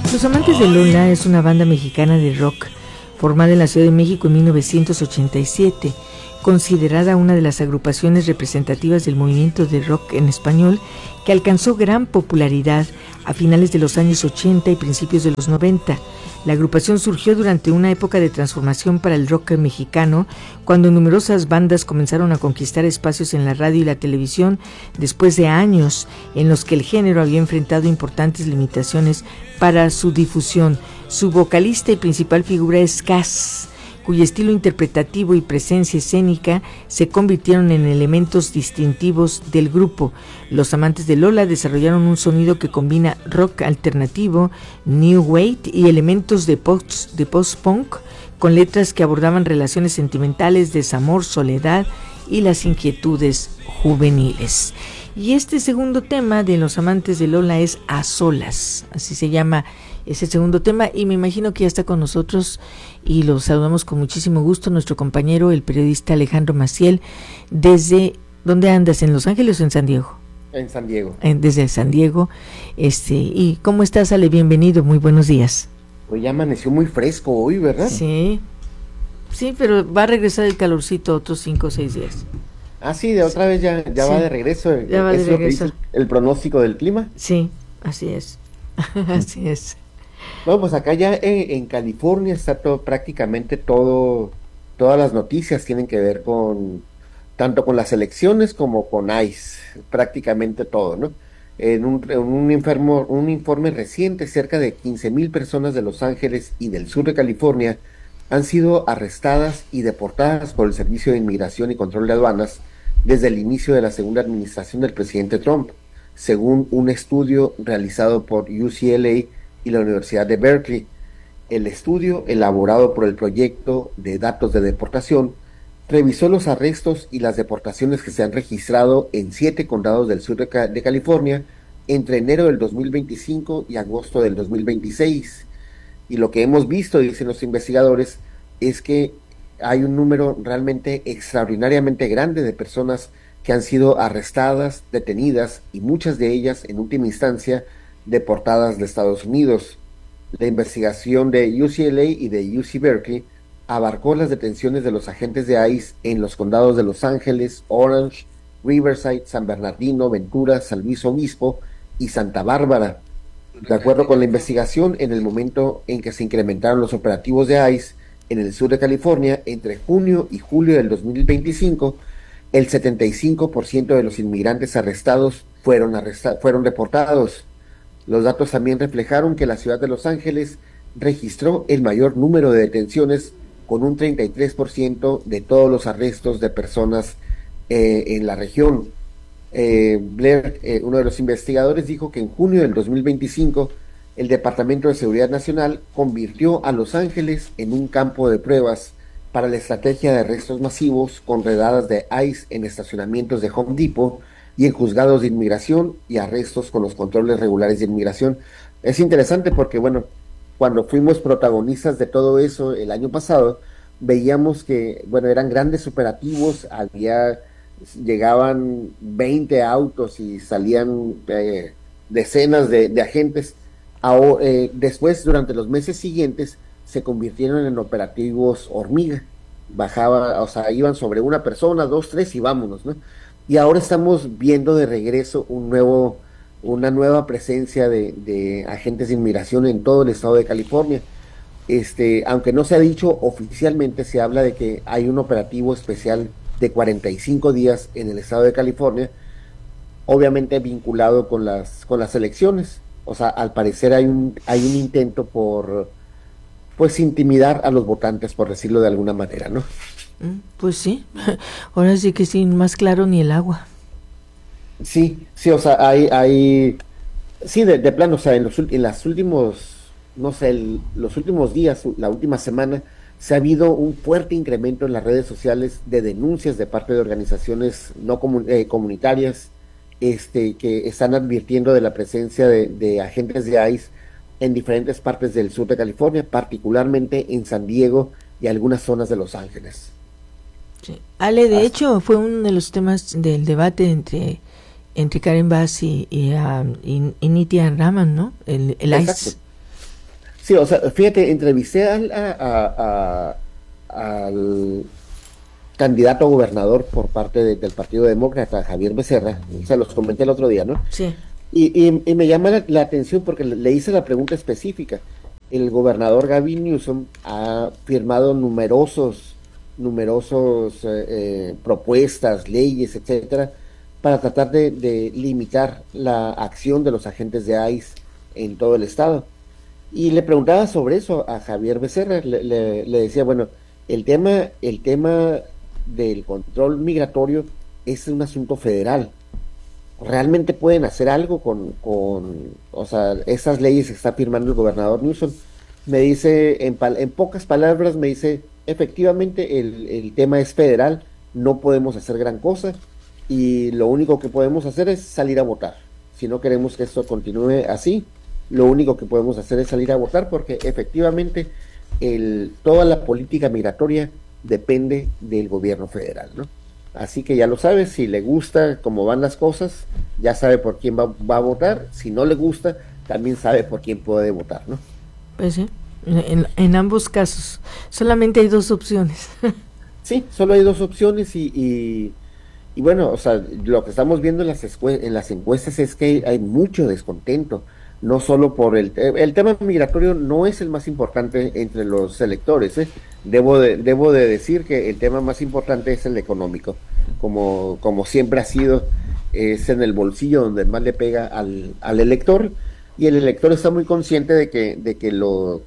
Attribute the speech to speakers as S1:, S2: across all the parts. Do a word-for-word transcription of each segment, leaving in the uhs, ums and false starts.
S1: Los Amantes de Lola es una banda mexicana de rock formada en la Ciudad de México en mil novecientos ochenta y siete, considerada una de las agrupaciones representativas del movimiento de rock en español, que alcanzó gran popularidad a finales de los años ochenta y principios de los noventa. La agrupación surgió durante una época de transformación para el rock mexicano, cuando numerosas bandas comenzaron a conquistar espacios en la radio y la televisión después de años en los que el género había enfrentado importantes limitaciones para su difusión. Su vocalista y principal figura es Cass, cuyo estilo interpretativo y presencia escénica se convirtieron en elementos distintivos del grupo. Los Amantes de Lola desarrollaron un sonido que combina rock alternativo, new wave y elementos de post, de post-punk, con letras que abordaban relaciones sentimentales, desamor, soledad y las inquietudes juveniles. Y este segundo tema de Los Amantes de Lola es A Solas, así se llama ese segundo tema, y me imagino que ya está con nosotros y lo saludamos con muchísimo gusto, nuestro compañero, el periodista Alejandro Maciel. ¿Desde dónde andas? ¿En Los Ángeles o en San Diego?
S2: En San Diego.
S1: En, desde San Diego. Este, ¿y cómo estás, Ale? Bienvenido, muy buenos días.
S2: Hoy ya amaneció muy fresco hoy, ¿verdad?
S1: Sí, sí, pero va a regresar el calorcito otros cinco o seis días.
S2: Ah, sí, de otra vez ya, ya sí, va de regreso.
S1: Ya va de regreso. Lo que dice
S2: el pronóstico del clima.
S1: Sí, así es, así es.
S2: Bueno, pues acá ya en, en California está todo, prácticamente todo, todas las noticias tienen que ver con, tanto con las elecciones como con ICE, prácticamente todo, ¿no? En un, en un, informe, un informe reciente, cerca de quince mil personas de Los Ángeles y del sur de California han sido arrestadas y deportadas por el Servicio de Inmigración y Control de Aduanas desde el inicio de la segunda administración del presidente Trump, según un estudio realizado por U C L A y la Universidad de Berkeley. El estudio, elaborado por el Proyecto de Datos de Deportación, revisó los arrestos y las deportaciones que se han registrado en siete condados del sur de, Ca- de California entre enero del dos mil veinticinco y agosto del dos mil veintiséis. Y lo que hemos visto, dicen los investigadores, es que hay un número realmente extraordinariamente grande de personas que han sido arrestadas, detenidas y muchas de ellas, en última instancia, deportadas de Estados Unidos. La investigación de U C L A y de U C Berkeley abarcó las detenciones de los agentes de ICE en los condados de Los Ángeles, Orange, Riverside, San Bernardino, Ventura, San Luis Obispo y Santa Bárbara. De acuerdo con la investigación, en el momento en que se incrementaron los operativos de ICE en el sur de California, entre junio y julio del dos mil veinticinco, el setenta y cinco por ciento de los inmigrantes arrestados fueron, arresta- fueron deportados. Los datos también reflejaron que la ciudad de Los Ángeles registró el mayor número de detenciones, con un treinta y tres por ciento de todos los arrestos de personas eh, en la región. Eh, Blair, eh, uno de los investigadores, dijo que en junio del dos mil veinticinco el Departamento de Seguridad Nacional convirtió a Los Ángeles en un campo de pruebas para la estrategia de arrestos masivos, con redadas de ICE en estacionamientos de Home Depot y en juzgados de inmigración y arrestos con los controles regulares de inmigración. Es interesante porque, bueno, cuando fuimos protagonistas de todo eso el año pasado, veíamos que, bueno, eran grandes operativos, había, llegaban veinte autos y salían eh, decenas de, de agentes. Ahora, eh, después, durante los meses siguientes, se convirtieron en operativos hormiga. Bajaba, o sea, iban sobre una persona, dos, tres y vámonos, ¿no? Y ahora estamos viendo de regreso un nuevo, una nueva presencia de, de agentes de inmigración en todo el estado de California. Este, aunque no se ha dicho oficialmente, se habla de que hay un operativo especial de cuarenta y cinco días en el estado de California, obviamente vinculado con las, con las elecciones. O sea, al parecer hay un, hay un intento por, pues, intimidar a los votantes, por decirlo de alguna manera, ¿no?
S1: Pues sí, ahora sí que sin más claro ni el agua.
S2: Sí, sí, o sea, hay, hay, sí, de, de plano, o sea, en los, en las últimos, no sé, el, los últimos días, la última semana, se ha habido un fuerte incremento en las redes sociales de denuncias de parte de organizaciones no comun, eh, comunitarias, este, que están advirtiendo de la presencia de, de agentes de ICE en diferentes partes del sur de California, particularmente en San Diego y algunas zonas de Los Ángeles.
S1: Sí. Ale, de Hasta. hecho, fue uno de los temas del debate entre entre Karen Bass y, y, um, y, y Nitya Raman, ¿no? El, el ICE.
S2: Sí, o sea, fíjate, entrevisté al, a, a- a- al candidato a gobernador por parte de- del Partido Demócrata, Javier Becerra, se los comenté el otro día, ¿no?
S1: Sí.
S2: Y, y- y me llama la, la atención porque le, le hice la pregunta específica. El gobernador Gavin Newsom ha firmado numerosos, numerosos eh, eh, propuestas, leyes, etcétera, para tratar de, de limitar la acción de los agentes de ICE en todo el estado. Y le preguntaba sobre eso a Javier Becerra, le, le- le decía, bueno, el tema, el tema del control migratorio es un asunto federal. ¿Realmente pueden hacer algo con, con, o sea, esas leyes que está firmando el gobernador Newsom? Me dice, en, pal- en pocas palabras, me dice, efectivamente el, el tema es federal, no podemos hacer gran cosa y lo único que podemos hacer es salir a votar. Si no queremos que esto continúe así, lo único que podemos hacer es salir a votar porque efectivamente el, toda la política migratoria depende del gobierno federal, ¿no? Así que ya lo sabe, si le gusta cómo van las cosas, ya sabe por quién va, va a votar, si no le gusta, también sabe por quién puede votar, ¿no?
S1: Pues sí, en, en ambos casos. Solamente hay dos opciones.
S2: Sí, solo hay dos opciones y, y, y bueno, o sea, lo que estamos viendo en las, escue- en las encuestas es que hay mucho descontento, no solo por el, el tema migratorio no es el más importante entre los electores, ¿eh? Debo de, debo de decir que el tema más importante es el económico, como, como siempre ha sido, es en el bolsillo donde más le pega al, al elector, y el elector está muy consciente de que, de que lo,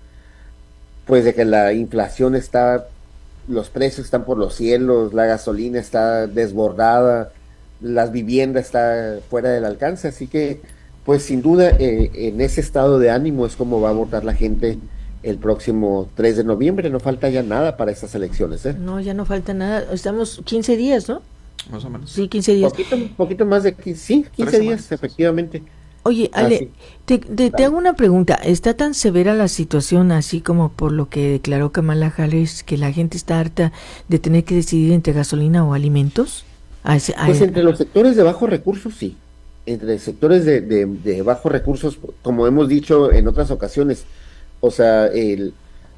S2: pues de que la inflación está, los precios están por los cielos, la gasolina está desbordada, las viviendas está fuera del alcance, así que pues sin duda eh, en ese estado de ánimo es como va a votar la gente el próximo tres de noviembre, no falta ya nada para esas elecciones, ¿eh?
S1: No, ya no falta nada. Estamos quince días, ¿no?
S3: Más o menos.
S1: Sí, quince días.
S2: Poquito, poquito más de quince, sí, quince días,
S3: semanas.
S2: efectivamente.
S1: Oye, Ale,
S2: Así.
S1: te, te, te hago una pregunta. ¿Está tan severa la situación así como por lo que declaró Kamala Harris, que la gente está harta de tener que decidir entre gasolina o alimentos? A ese- a-
S2: Pues entre los sectores de bajos recursos, sí. Entre sectores de, de, de bajos recursos, como hemos dicho en otras ocasiones, o sea, el,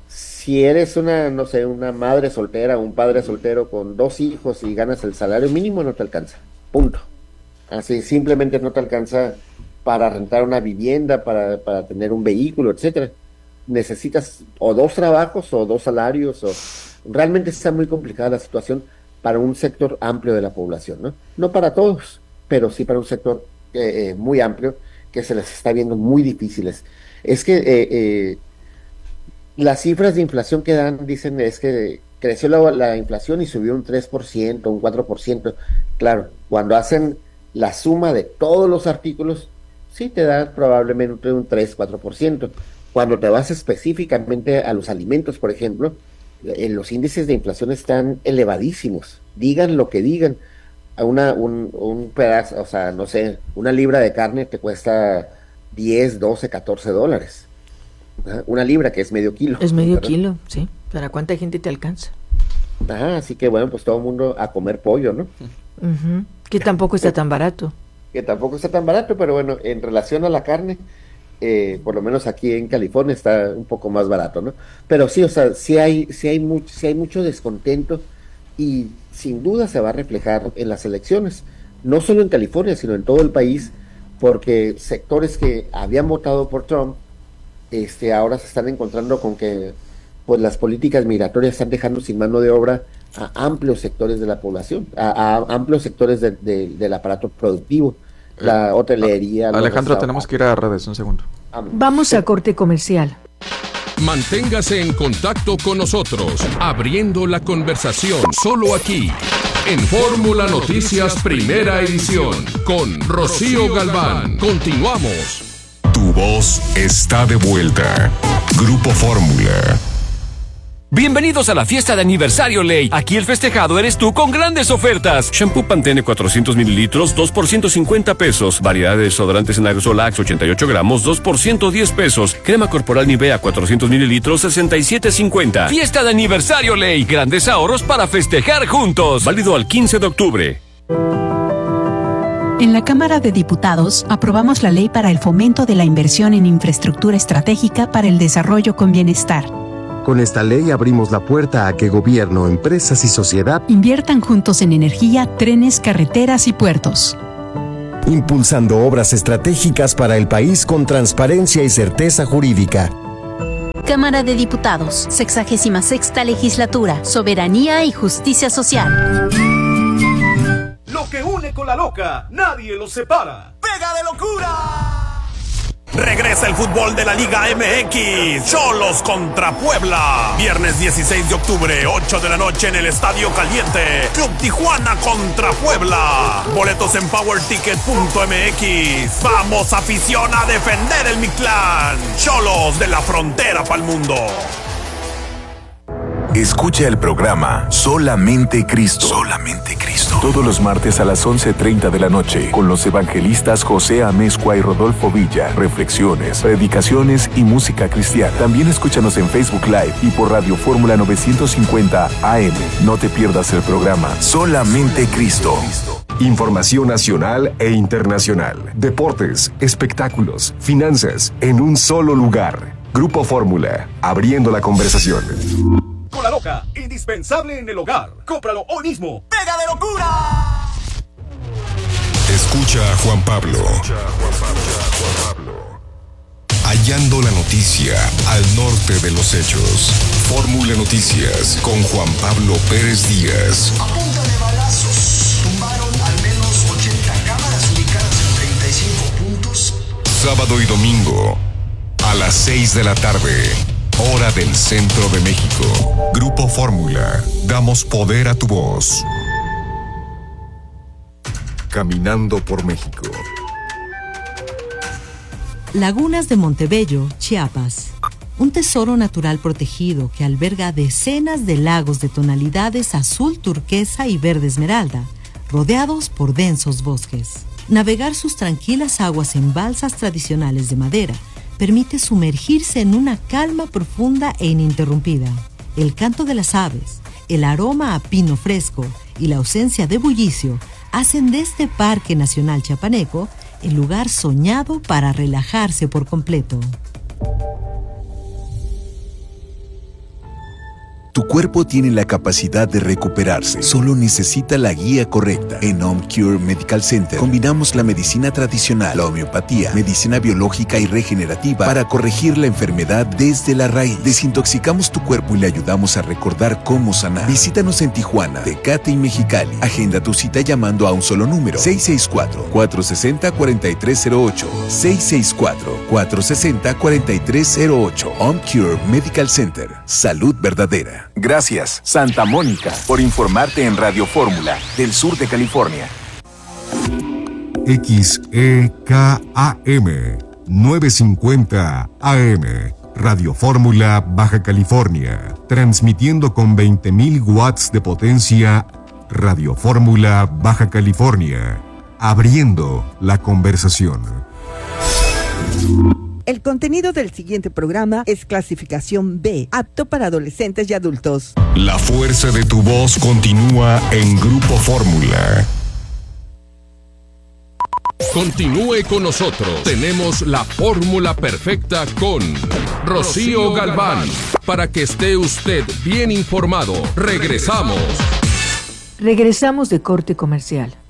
S2: si eres una, no sé, una madre soltera, un padre soltero con dos hijos y ganas el salario mínimo, no te alcanza. Punto. Así, simplemente no te alcanza para rentar una vivienda, para, para tener un vehículo, etcétera. Necesitas o dos trabajos o dos salarios, o realmente está muy complicada la situación para un sector amplio de la población, ¿no? No para todos, pero sí para un sector eh, eh, muy amplio que se les está viendo muy difíciles. Es que eh, eh, las cifras de inflación que dan dicen es que creció la, la inflación y subió un tres por ciento, un cuatro por ciento. Claro, cuando hacen la suma de todos los artículos, sí te da probablemente un tres, cuatro por ciento. Cuando te vas específicamente a los alimentos, por ejemplo, eh, los índices de inflación están elevadísimos. Digan lo que digan, a una, un, un pedazo, o sea, no sé, una libra de carne te cuesta diez, doce, catorce dólares. Ajá, una libra que es medio kilo.
S1: es medio
S2: ¿verdad?
S1: kilo, sí. ¿Para cuánta gente te alcanza?
S2: Ajá, así que bueno, pues todo el mundo a comer pollo, ¿no?
S1: Ujú. Que tampoco está tan barato.
S2: Que tampoco está tan barato, pero bueno, en relación a la carne, eh, por lo menos aquí en California está un poco más barato, ¿no? Pero sí, o sea, sí hay, sí hay mucho, sí hay mucho descontento y sin duda se va a reflejar en las elecciones, no solo en California, sino en todo el país, porque sectores que habían votado por Trump, este, ahora se están encontrando con que pues las políticas migratorias están dejando sin mano de obra a amplios sectores de la población, a, a amplios sectores de, de, del aparato productivo, la
S3: Eh,
S2: hotelería. los
S3: Alejandro,
S2: restaurantes.
S3: tenemos que ir a redes, un segundo.
S1: Vamos a corte comercial.
S4: Manténgase en contacto con nosotros, abriendo la conversación solo aquí, en Fórmula Noticias Primera Edición, con Rocío Galván. Continuamos.
S5: Tu voz está de vuelta. Grupo Fórmula.
S6: Bienvenidos a la fiesta de aniversario Ley. Aquí el festejado eres tú con grandes ofertas. Shampoo Pantene cuatrocientos mililitros, dos por ciento cincuenta pesos. Variedad de desodorantes en aerosol Axe ochenta y ocho gramos, dos por ciento diez pesos. Crema corporal Nivea cuatrocientos mililitros, sesenta y siete cincuenta. Fiesta de aniversario Ley. Grandes ahorros para festejar juntos. Válido al quince de octubre.
S7: En la Cámara de Diputados aprobamos la ley para el fomento de la inversión en infraestructura estratégica para el desarrollo con bienestar.
S8: Con esta ley abrimos la puerta a que gobierno, empresas y sociedad
S7: inviertan juntos en energía, trenes, carreteras y puertos.
S9: Impulsando obras estratégicas para el país con transparencia y certeza jurídica.
S10: Cámara de Diputados, sexagésima sexta legislatura, soberanía y justicia social.
S11: Lo que une con la loca, nadie lo separa. ¡Pega de locura! Regresa el fútbol de la Liga M X, Xolos contra Puebla. Viernes dieciséis de octubre, ocho de la noche en el Estadio Caliente. Club Tijuana contra Puebla. Boletos en power ticket punto m x. Vamos, afición, a defender el Mictlán. Xolos de la frontera pa'l mundo.
S5: Escucha el programa Solamente Cristo. Solamente Cristo. Todos los martes a las once treinta de la noche con los evangelistas José Amezcua y Rodolfo Villa. Reflexiones, predicaciones y música cristiana. También escúchanos en Facebook Live y por Radio Fórmula novecientos cincuenta A M. No te pierdas el programa Solamente Cristo.
S12: Información nacional e internacional. Deportes, espectáculos, finanzas, en un solo lugar. Grupo Fórmula, abriendo la conversación.
S11: Con la loca, indispensable en el hogar. Cómpralo hoy mismo. ¡Pega de locura!
S5: Escucha a Juan Pablo. Hallando la noticia al norte de los hechos. Fórmula Noticias con Juan Pablo Pérez Díaz.
S13: A punta de balazos, tumbaron al menos ochenta cámaras ubicadas en treinta y cinco puntos.
S5: Sábado y domingo a las seis de la tarde. Hora del Centro de México. Grupo Fórmula. Damos poder a tu voz. Caminando por México.
S14: Lagunas de Montebello, Chiapas. Un tesoro natural protegido que alberga decenas de lagos de tonalidades azul turquesa y verde esmeralda, rodeados por densos bosques. Navegar sus tranquilas aguas en balsas tradicionales de madera permite sumergirse en una calma profunda e ininterrumpida. El canto de las aves, el aroma a pino fresco y la ausencia de bullicio hacen de este Parque Nacional Chiapaneco el lugar soñado para relajarse por completo.
S15: Tu cuerpo tiene la capacidad de recuperarse, solo necesita la guía correcta. En OmCure Medical Center combinamos la medicina tradicional, la homeopatía, medicina biológica y regenerativa para corregir la enfermedad desde la raíz. Desintoxicamos tu cuerpo y le ayudamos a recordar cómo sanar. Visítanos en Tijuana, Tecate y Mexicali. Agenda tu cita llamando a un solo número: seis seis cuatro, cuatro seis cero, cuatro tres cero ocho. seis seis cuatro, cuatro seis cero, cuatro tres cero ocho. OmCure Medical Center. Salud verdadera.
S16: Gracias, Santa Mónica, por informarte en Radio Fórmula del sur de California.
S5: X E K A M novecientos cincuenta A M. Radio Fórmula Baja California. Transmitiendo con veinte mil watts de potencia. Radio Fórmula Baja California. Abriendo la conversación.
S17: El contenido del siguiente programa es clasificación B, apto para adolescentes y adultos.
S5: La fuerza de tu voz continúa en Grupo Fórmula.
S4: Continúe con nosotros. Tenemos la fórmula perfecta con Rocío Galván. Para que esté usted bien informado. Regresamos.
S1: Regresamos de corte comercial.